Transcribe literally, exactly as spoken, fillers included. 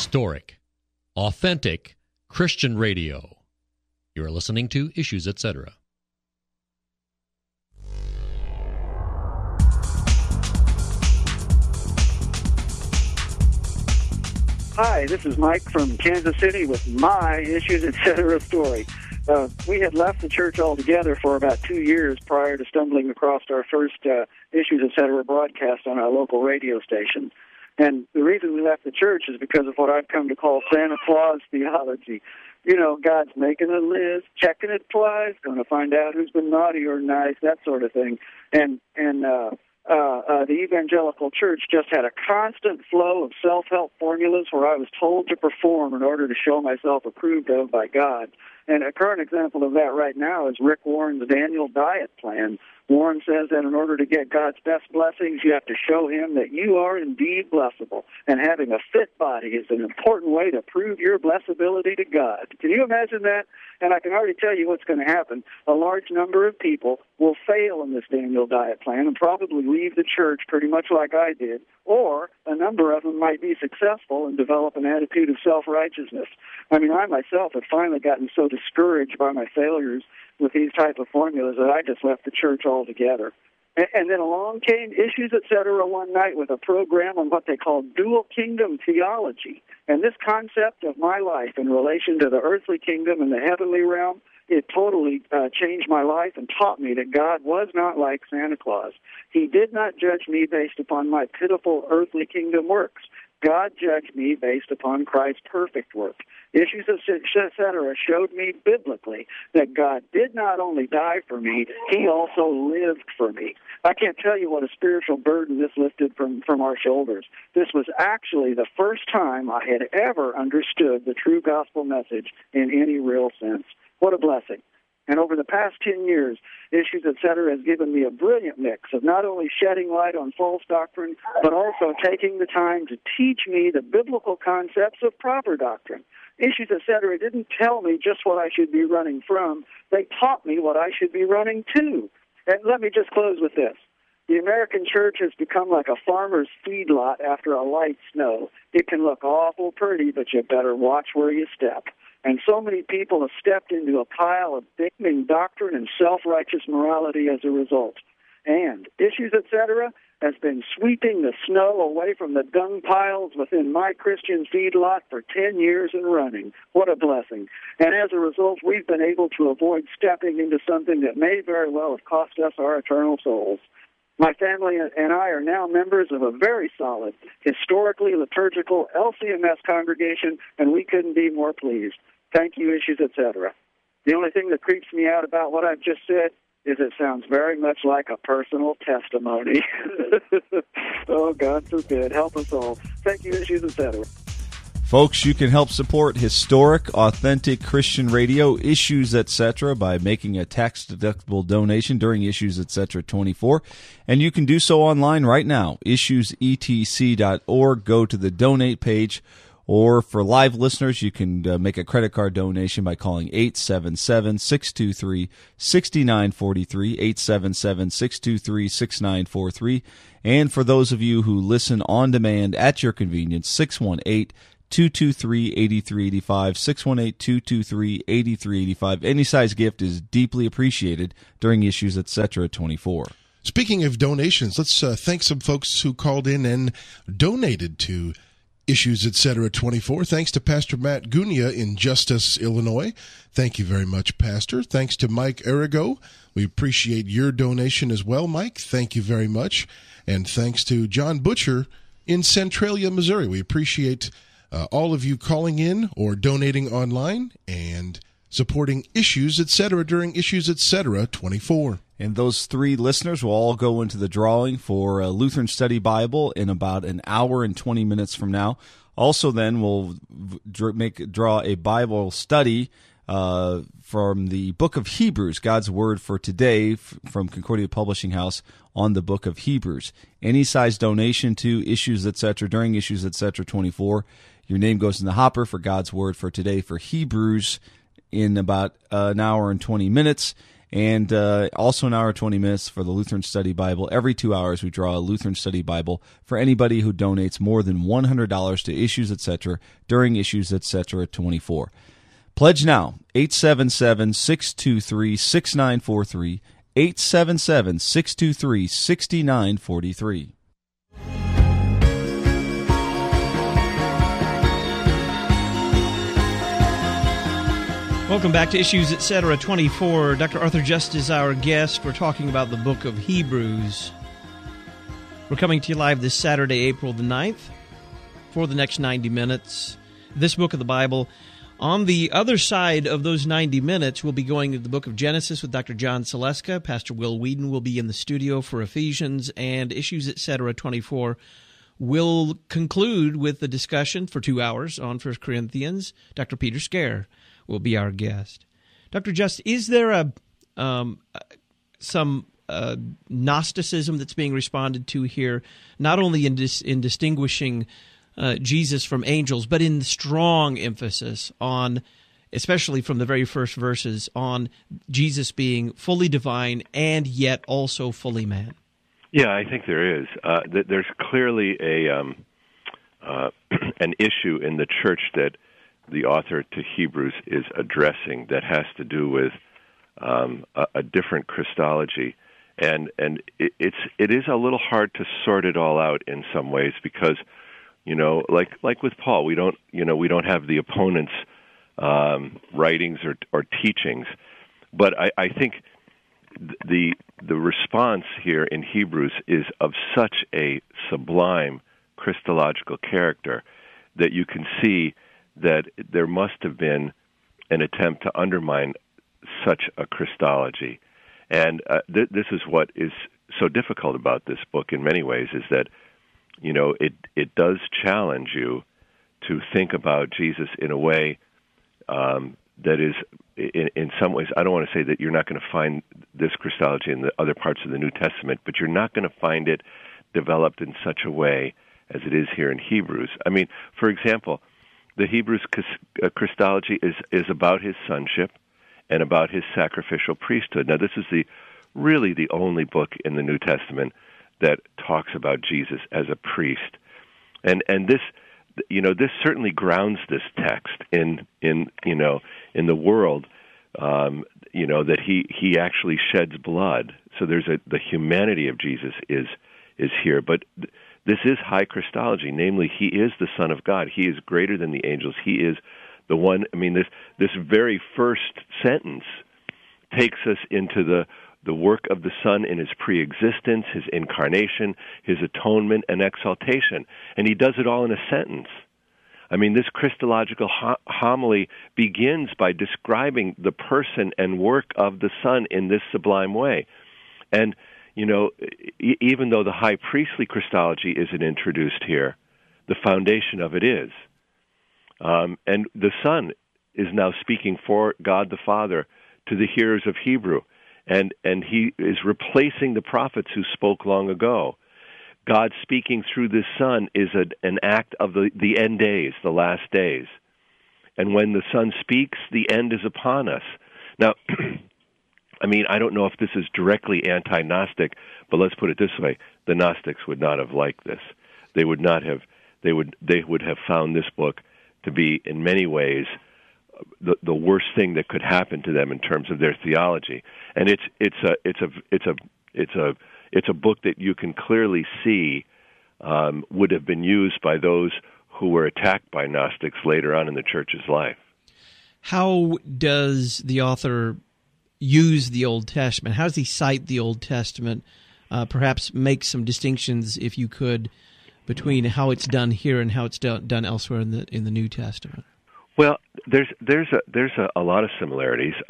Historic, authentic Christian radio. You are listening to Issues, et cetera. Hi, this is Mike from Kansas City with my Issues, et cetera story. Uh, we had left the church altogether for about two years prior to stumbling across our first uh, Issues, et cetera broadcast on our local radio station. And the reason we left the church is because of what I've come to call Santa Claus theology. You know, God's making a list, checking it twice, going to find out who's been naughty or nice, that sort of thing. And and uh, uh, uh, the evangelical church just had a constant flow of self-help formulas where I was told to perform in order to show myself approved of by God. And a current example of that right now is Rick Warren's Daniel diet plan. Warren says that in order to get God's best blessings, you have to show him that you are indeed blessable. And having a fit body is an important way to prove your blessability to God. Can you imagine that? And I can already tell you what's going to happen. A large number of people will fail in this Daniel diet plan and probably leave the church pretty much like I did. Or a number of them might be successful and develop an attitude of self-righteousness. I mean, I myself have finally gotten so discouraged by my failures with these type of formulas that I just left the church altogether. And, and then along came Issues, et cetera, one night with a program on what they call dual kingdom theology. And this concept of my life in relation to the earthly kingdom and the heavenly realm, it totally uh, changed my life and taught me that God was not like Santa Claus. He did not judge me based upon my pitiful earthly kingdom works. God judged me based upon Christ's perfect work. Issues, et cetera, showed me biblically that God did not only die for me, he also lived for me. I can't tell you what a spiritual burden this lifted from, from our shoulders. This was actually the first time I had ever understood the true gospel message in any real sense. What a blessing. And over the past ten years, Issues, et cetera, has given me a brilliant mix of not only shedding light on false doctrine, but also taking the time to teach me the biblical concepts of proper doctrine. Issues, et cetera, didn't tell me just what I should be running from. They taught me what I should be running to. And let me just close with this. The American church has become like a farmer's feedlot after a light snow. It can look awful pretty, but you better watch where you step. And so many people have stepped into a pile of damning doctrine and self-righteous morality as a result. And Issues, et cetera, has been sweeping the snow away from the dung piles within my Christian feedlot for ten years and running. What a blessing. And as a result, we've been able to avoid stepping into something that may very well have cost us our eternal souls. My family and I are now members of a very solid, historically liturgical L C M S congregation, and we couldn't be more pleased. Thank you, Issues, et cetera. The only thing that creeps me out about what I've just said is it sounds very much like a personal testimony. Oh, God forbid. Help us all. Thank you, Issues, et cetera. Folks, you can help support historic, authentic Christian radio, Issues, et cetera, by making a tax-deductible donation during Issues, et cetera twenty-four. And you can do so online right now, issues e t c dot org. Go to the donate page. Or for live listeners, you can uh, make a credit card donation by calling eight seven seven, six two three, six nine four three, eight seven seven, six two three, six nine four three. And for those of you who listen on demand at your convenience, six one eight, two two three, eight three eight five, six one eight, two two three, eight three eight five. Any size gift is deeply appreciated during Issues, et cetera twenty-four. Speaking of donations, let's uh, thank some folks who called in and donated to Issues, et cetera twenty-four. Thanks to Pastor Matt Gunia in Justice, Illinois. Thank you very much, Pastor. Thanks to Mike Arago. We appreciate your donation as well, Mike. Thank you very much. And thanks to John Butcher in Centralia, Missouri. We appreciate uh, all of you calling in or donating online and supporting Issues, et cetera during Issues, et cetera twenty-four. And those three listeners will all go into the drawing for a Lutheran Study Bible in about an hour and twenty minutes from now. Also, then, we'll make draw a Bible study uh, from the book of Hebrews, God's Word for today, from Concordia Publishing House on the book of Hebrews. Any size donation to Issues, et cetera during Issues, et cetera twenty-four. Your name goes in the hopper for God's Word for today for Hebrews in about uh, an hour and twenty minutes. And uh, also an hour and twenty minutes for the Lutheran Study Bible. Every two hours we draw a Lutheran Study Bible for anybody who donates more than one hundred dollars to Issues Etc. during Issues Etc. twenty-four. Pledge now, eight seven seven, six two three, six nine four three, eight seven seven, six two three, six nine four three. Welcome back to Issues Etc. twenty-four. Doctor Arthur Just is our guest. We're talking about the book of Hebrews. We're coming to you live this Saturday, April the ninth, for the next ninety minutes. This book of the Bible. On the other side of those ninety minutes, we'll be going to the book of Genesis with Doctor John Saleska. Pastor Will Whedon will be in the studio for Ephesians, and Issues Etc. twenty-four will conclude with the discussion for two hours on First Corinthians. Doctor Peter Scare will be our guest. Doctor Just, is there a um, some uh, Gnosticism that's being responded to here, not only in dis- in distinguishing uh, Jesus from angels, but in strong emphasis on, especially from the very first verses, on Jesus being fully divine and yet also fully man? Yeah, I think there is. Uh, th- there's clearly a um, uh, an issue in the church that the author to Hebrews is addressing that has to do with um, a, a different Christology, and and it, it's it is a little hard to sort it all out in some ways because, you know, like like with Paul, we don't you know we don't have the opponent's um, writings or or teachings, but I, I think the the response here in Hebrews is of such a sublime Christological character that you can see that there must have been an attempt to undermine such a Christology. And uh, th- this is what is so difficult about this book in many ways, is that, you know, it, it does challenge you to think about Jesus in a way um, that is, in, in some ways, I don't want to say that you're not going to find this Christology in the other parts of the New Testament, but you're not going to find it developed in such a way as it is here in Hebrews. I mean, for example, the Hebrews Christology is, is about his sonship and about his sacrificial priesthood. Now, this is the really the only book in the New Testament that talks about Jesus as a priest, and and this, you know, this certainly grounds this text in in you know in the world, um, you know, that he he actually sheds blood. So there's a the humanity of Jesus is is here, but Th- This is high Christology, namely, he is the Son of God. He is greater than the angels. He is the one. I mean, this this very first sentence takes us into the, the work of the Son in his preexistence, his incarnation, his atonement, and exaltation. And he does it all in a sentence. I mean, this Christological ho- homily begins by describing the person and work of the Son in this sublime way. And you know, even though the high priestly Christology isn't introduced here, the foundation of it is. Um, and the Son is now speaking for God the Father to the hearers of Hebrew, and, and he is replacing the prophets who spoke long ago. God speaking through this Son is a, an act of the, the end days, the last days. And when the Son speaks, the end is upon us. Now, I mean, I don't know if this is directly anti-Gnostic, but let's put it this way: the Gnostics would not have liked this. They would not have. They would. They would have found this book to be, in many ways, the the worst thing that could happen to them in terms of their theology. And it's it's a it's a it's a it's a it's a book that you can clearly see um, would have been used by those who were attacked by Gnostics later on in the church's life. How does the author use the Old Testament? How does he cite the Old Testament? Uh, perhaps make some distinctions, if you could, between how it's done here and how it's do- done elsewhere in the in the New Testament. Well, there's there's a there's a, a lot of similarities.